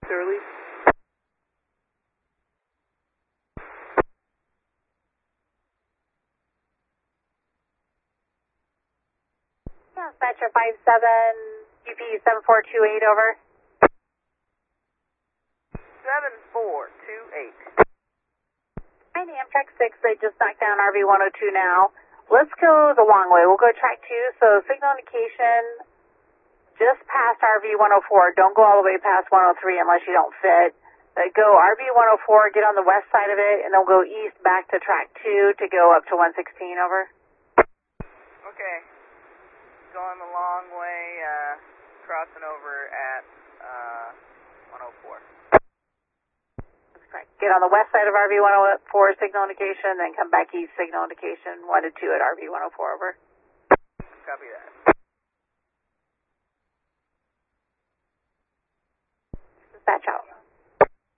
Early. Yeah, Dispatcher 57, UP 7428, over. 7428. Hi, Amtrak 6, they just knocked down RV 102 now. Let's go the long way. We'll go track 2, so signal indication just past RV 104. Don't go all the way past 103 unless you don't fit. Go RV 104, get on the west side of it, and then we'll go east back to track 2 to go up to 116, over. Okay. Going the long way, crossing over at 104. Correct. Get on the west side of RV 104 signal indication, then come back east signal indication 1 to 2 at RV 104, over. Copy that. Dispatch out.